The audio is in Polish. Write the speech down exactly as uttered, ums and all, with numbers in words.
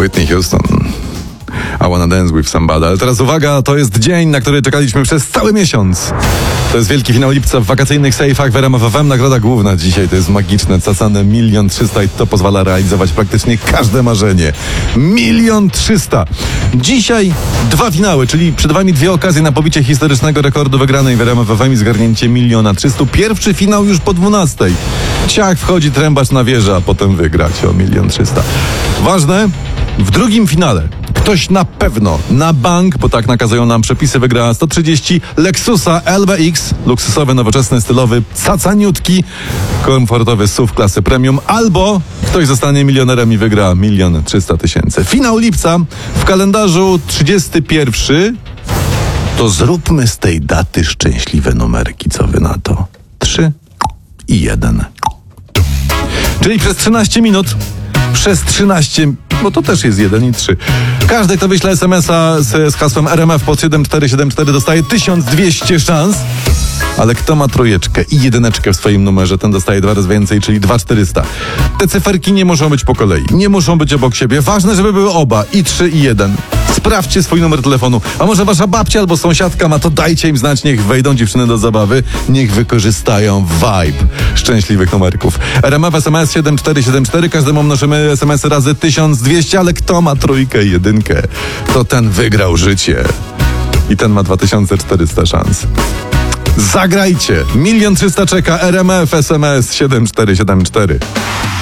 Whitney Houston. I wanna dance with somebody. Ale teraz uwaga, to jest dzień, na który czekaliśmy przez cały miesiąc. To jest wielki finał lipca w wakacyjnych sejfach w R M F F M. Nagroda główna dzisiaj to jest magiczne, cacane milion trzysta i to pozwala realizować praktycznie każde marzenie. Milion trzysta. Dzisiaj dwa finały, czyli przed wami dwie okazje na pobicie historycznego rekordu wygranej w R M F F M i zgarnięcie miliona trzystu. Pierwszy finał już po dwunastej. Ciach, wchodzi trębacz na wieżę, a potem wygrać o milion trzysta. Ważne, w drugim finale ktoś na pewno, na bank, bo tak nakazują nam przepisy, wygra sto trzydzieści Lexusa L B X, luksusowy, nowoczesny, stylowy, cacaniutki, komfortowy S U V klasy premium, albo ktoś zostanie milionerem i wygra milion trzysta tysięcy. Finał lipca w kalendarzu trzydziesty pierwszy. To zróbmy z tej daty szczęśliwe numerki, co wy na to? Trzy i jeden. Czyli przez trzynaście minut, przez trzynaście, bo to też jest jeden i trzy. Każdy, kto wyśle es em es a z, z hasłem R M F pod siedem cztery siedem cztery, dostaje tysiąc dwieście szans. Ale kto ma trójeczkę i jedyneczkę w swoim numerze, ten dostaje dwa razy więcej, czyli dwa tysiące czterysta. Te cyferki nie muszą być po kolei, nie muszą być obok siebie. Ważne, żeby były oba, i trzy, i jeden. Sprawdźcie swój numer telefonu. A może wasza babcia albo sąsiadka ma, to dajcie im znać, niech wejdą dziewczyny do zabawy, niech wykorzystają vibe szczęśliwych numerków. R M F es em es siedem cztery siedem cztery, każdemu mnożymy es em esy razy tysiąc dwieście, ale kto ma trójkę i jedynkę, to ten wygrał życie. I ten ma dwa tysiące czterysta szans. Zagrajcie! Milion trzysta czeka. R M F es em es siedem cztery siedem cztery.